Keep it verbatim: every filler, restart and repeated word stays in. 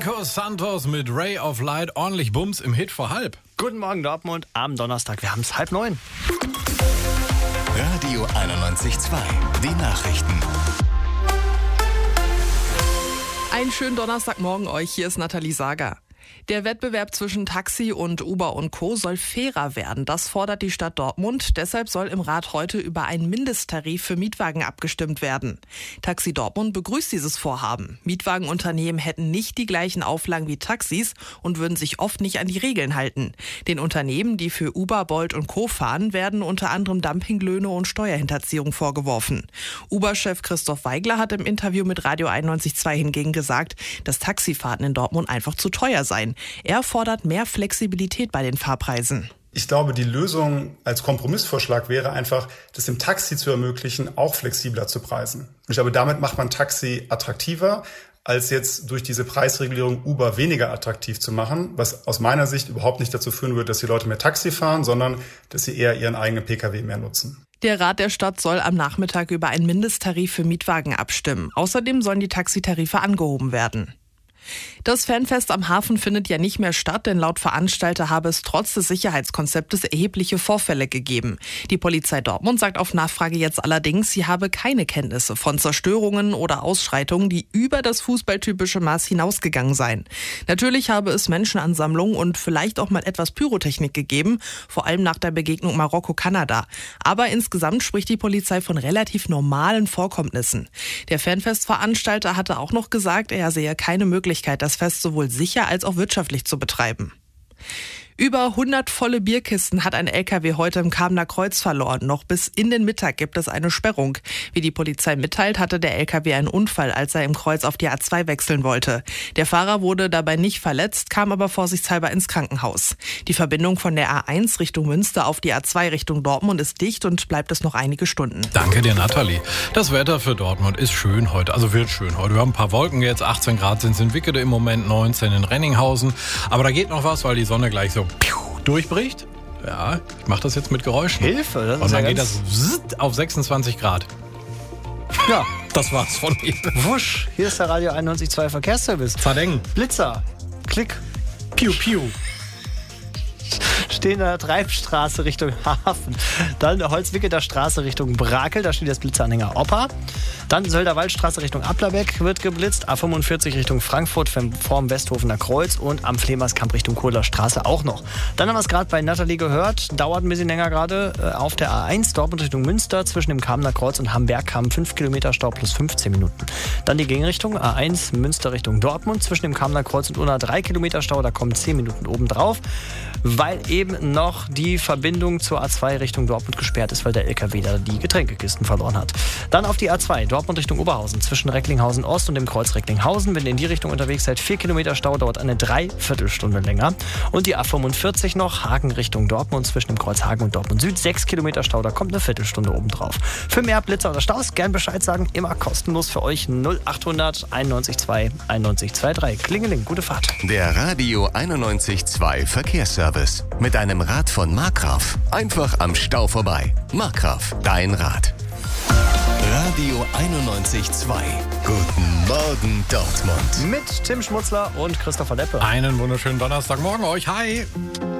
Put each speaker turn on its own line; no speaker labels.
Marcos Santos mit Ray of Light, ordentlich Bums im Hit vor halb.
Guten Morgen Dortmund am Donnerstag, wir haben es halb neun.
Radio einundneunzig Komma zwei, die Nachrichten.
Einen schönen Donnerstagmorgen euch, hier ist Nathalie Sager. Der Wettbewerb zwischen Taxi und Uber und Co. soll fairer werden. Das fordert die Stadt Dortmund. Deshalb soll im Rat heute über einen Mindesttarif für Mietwagen abgestimmt werden. Taxi Dortmund begrüßt dieses Vorhaben. Mietwagenunternehmen hätten nicht die gleichen Auflagen wie Taxis und würden sich oft nicht an die Regeln halten. Den Unternehmen, die für Uber, Bolt und Co. fahren, werden unter anderem Dumpinglöhne und Steuerhinterziehung vorgeworfen. Uber-Chef Christoph Weigler hat im Interview mit Radio einundneunzig Komma zwei hingegen gesagt, dass Taxifahrten in Dortmund einfach zu teuer seien. Er fordert mehr Flexibilität bei den Fahrpreisen.
Ich glaube, die Lösung als Kompromissvorschlag wäre einfach, das dem Taxi zu ermöglichen, auch flexibler zu preisen. Und ich glaube, damit macht man Taxi attraktiver, als jetzt durch diese Preisregulierung Uber weniger attraktiv zu machen, was aus meiner Sicht überhaupt nicht dazu führen wird, dass die Leute mehr Taxi fahren, sondern dass sie eher ihren eigenen Pkw mehr nutzen.
Der Rat der Stadt soll am Nachmittag über einen Mindesttarif für Mietwagen abstimmen. Außerdem sollen die Taxitarife angehoben werden. Das Fanfest am Hafen findet ja nicht mehr statt, denn laut Veranstalter habe es trotz des Sicherheitskonzeptes erhebliche Vorfälle gegeben. Die Polizei Dortmund sagt auf Nachfrage jetzt allerdings, sie habe keine Kenntnisse von Zerstörungen oder Ausschreitungen, die über das fußballtypische Maß hinausgegangen seien. Natürlich habe es Menschenansammlungen und vielleicht auch mal etwas Pyrotechnik gegeben, vor allem nach der Begegnung Marokko-Kanada. Aber insgesamt spricht die Polizei von relativ normalen Vorkommnissen. Der Fanfestveranstalter hatte auch noch gesagt, er sehe keine Möglichkeit, das Fest sowohl sicher als auch wirtschaftlich zu betreiben. Über hundert volle Bierkisten hat ein L K W heute im Kamener Kreuz verloren. Noch bis in den Mittag gibt es eine Sperrung. Wie die Polizei mitteilt, hatte der L K W einen Unfall, als er im Kreuz auf die A zwei wechseln wollte. Der Fahrer wurde dabei nicht verletzt, kam aber vorsichtshalber ins Krankenhaus. Die Verbindung von der A eins Richtung Münster auf die A zwei Richtung Dortmund ist dicht und bleibt es noch einige Stunden.
Danke dir, Nathalie. Das Wetter für Dortmund ist schön heute, also wird schön heute. Wir haben ein paar Wolken jetzt, achtzehn Grad sind es in Wickede im Moment, neunzehn in Renninghausen. Aber da geht noch was, weil die Sonne gleich so durchbricht. Ja, ich mache das jetzt mit Geräuschen.
Hilfe, das ist
Und dann
ja
geht das auf sechsundzwanzig Grad. Ja, das war's von mir.
Wusch, hier ist der Radio einundneunzig Komma zwei Verkehrsservice.
Zadeng.
Blitzer, Klick,
Piu, piu.
stehen in der Treibstraße Richtung Hafen. Dann Holzwicketer Straße Richtung Brakel, da steht das Blitzeranhänger Opa. Dann Sölderwaldstraße Richtung Applerbeck wird geblitzt. A fünfundvierzig Richtung Frankfurt vorm Westhofener Kreuz und am Flemerskamp Richtung Kohler Straße auch noch. Dann haben wir es gerade bei Nathalie gehört. Dauert ein bisschen länger gerade äh, auf der A eins Dortmund Richtung Münster zwischen dem Kamener Kreuz und Hamberg-Kamm fünf Kilometer Stau plus fünfzehn Minuten. Dann die Gegenrichtung A eins Münster Richtung Dortmund zwischen dem Kamener Kreuz und Unna drei Kilometer Stau. Da kommen zehn Minuten obendrauf, weil eben noch die Verbindung zur A zwei Richtung Dortmund gesperrt ist, weil der L K W da die Getränkekisten verloren hat. Dann auf die A zwei Dortmund Richtung Oberhausen zwischen Recklinghausen Ost und dem Kreuz Recklinghausen. Wenn ihr in die Richtung unterwegs seid, vier Kilometer Stau, dauert eine Dreiviertelstunde länger. Und die A fünfundvierzig noch, Hagen Richtung Dortmund zwischen dem Kreuz Hagen und Dortmund Süd, sechs Kilometer Stau, da kommt eine Viertelstunde obendrauf. Für mehr Blitzer oder Staus gern Bescheid sagen, immer kostenlos für euch null achthundert einundneunzig Komma zwei einundneunzig Komma zweiunddreißig. Klingeling, gute Fahrt.
Der Radio einundneunzig Komma zwei Verkehrsservice. Mit einem Rad von Markgraf. Einfach am Stau vorbei. Markgraf, dein Rad. Radio einundneunzig Komma zwei. Guten Morgen, Dortmund.
Mit Tim Schmutzler und Christopher Deppe.
Einen wunderschönen Donnerstagmorgen euch. Hi.